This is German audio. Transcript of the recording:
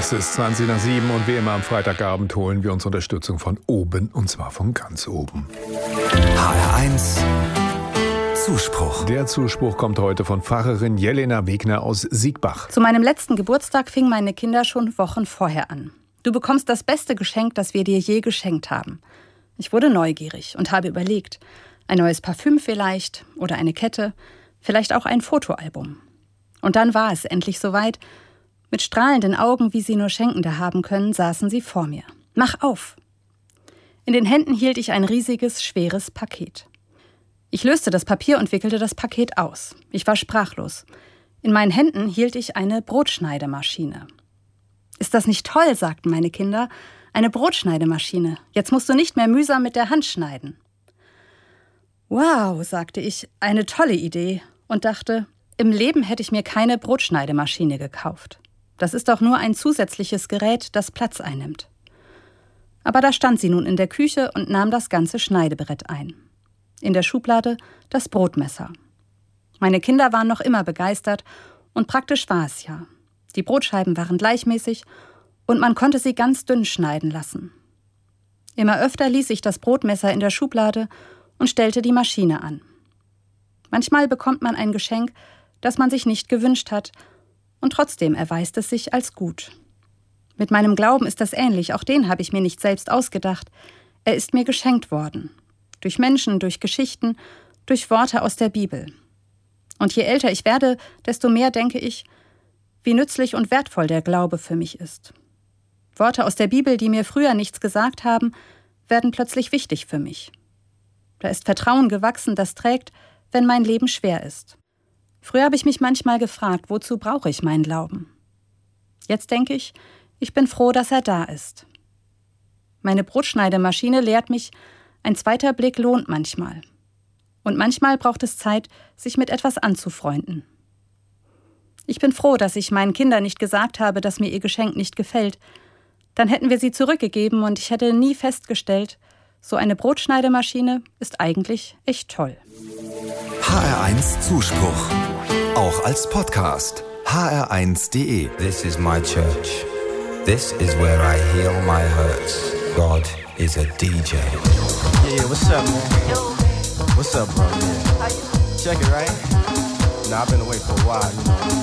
Es ist 6:20 und wie immer am Freitagabend holen wir uns Unterstützung von oben, und zwar von ganz oben. HR1 Zuspruch. Der Zuspruch kommt heute von Pfarrerin Jelena Wegner aus Siegbach. Zu meinem letzten Geburtstag fingen meine Kinder schon Wochen vorher an. Du bekommst das beste Geschenk, das wir dir je geschenkt haben. Ich wurde neugierig und habe überlegt, ein neues Parfüm vielleicht oder eine Kette, vielleicht auch ein Fotoalbum. Und dann war es endlich soweit. Mit strahlenden Augen, wie sie nur Schenkende haben können, saßen sie vor mir. Mach auf! In den Händen hielt ich ein riesiges, schweres Paket. Ich löste das Papier und wickelte das Paket aus. Ich war sprachlos. In meinen Händen hielt ich eine Brotschneidemaschine. Ist das nicht toll, sagten meine Kinder. Eine Brotschneidemaschine. Jetzt musst du nicht mehr mühsam mit der Hand schneiden. Wow, sagte ich, eine tolle Idee und dachte, im Leben hätte ich mir keine Brotschneidemaschine gekauft. Das ist doch nur ein zusätzliches Gerät, das Platz einnimmt. Aber da stand sie nun in der Küche und nahm das ganze Schneidebrett ein. In der Schublade das Brotmesser. Meine Kinder waren noch immer begeistert und praktisch war es ja. Die Brotscheiben waren gleichmäßig und man konnte sie ganz dünn schneiden lassen. Immer öfter ließ ich das Brotmesser in der Schublade und stellte die Maschine an. Manchmal bekommt man ein Geschenk, das man sich nicht gewünscht hat, und trotzdem erweist es sich als gut. Mit meinem Glauben ist das ähnlich, auch den habe ich mir nicht selbst ausgedacht. Er ist mir geschenkt worden. Durch Menschen, durch Geschichten, durch Worte aus der Bibel. Und je älter ich werde, desto mehr denke ich, wie nützlich und wertvoll der Glaube für mich ist. Worte aus der Bibel, die mir früher nichts gesagt haben, werden plötzlich wichtig für mich. Da ist Vertrauen gewachsen, das trägt, wenn mein Leben schwer ist. Früher habe ich mich manchmal gefragt, wozu brauche ich meinen Glauben? Jetzt denke ich, ich bin froh, dass er da ist. Meine Brotschneidemaschine lehrt mich, ein zweiter Blick lohnt manchmal. Und manchmal braucht es Zeit, sich mit etwas anzufreunden. Ich bin froh, dass ich meinen Kindern nicht gesagt habe, dass mir ihr Geschenk nicht gefällt. Dann hätten wir sie zurückgegeben und ich hätte nie festgestellt, so eine Brotschneidemaschine ist eigentlich echt toll. HR1 Zuspruch. Auch als Podcast. hr1.de. This is my church. This is where I heal my hurts. God is a DJ. Yeah, what's up, man? Yo. What's up, bro? Yeah. How you? Check it, right? Nah, I've been away for a while, you know.